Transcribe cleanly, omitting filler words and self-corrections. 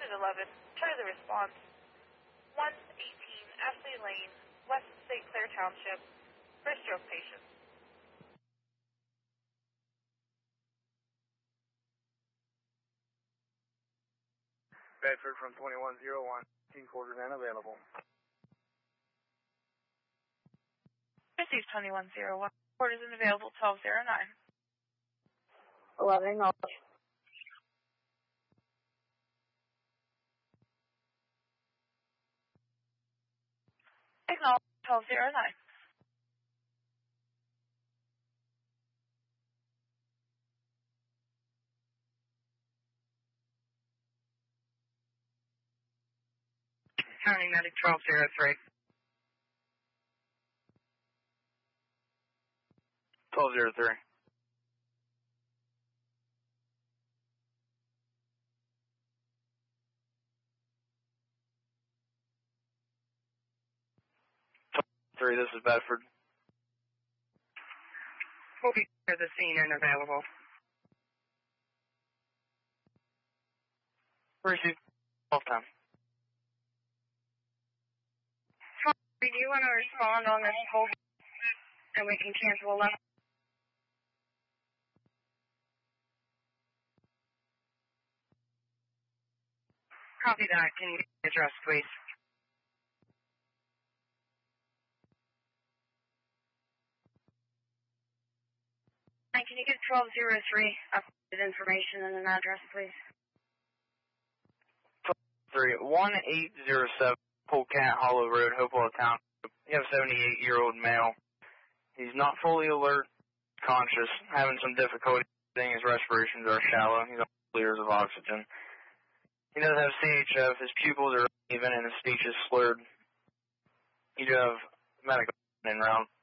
11, try the response. 118 Ashley Lane, West St. Clair Township, for stroke patient. Bedford from 2101, 18 quarters and available. Received 2101, quarters and available 1209. 11 acknowledged. Acknowledge 1209. County Medic 1203. 1203. This is Bedford. We'll be at the scene and available. Receive 1210. Do you want to respond on this hold and we can cancel 11? Copy that. Can you get the address, please? And can you get 1203 updated information and an address, please? 1807 Polecat Hollow Road, Hopewell Town. You have a 78-year-old male. He's not fully alert, conscious, having some difficulty breathing. His respirations are shallow. He's on liters of oxygen. He does have CHF. His pupils are uneven and his speech is slurred. You do have medical en route.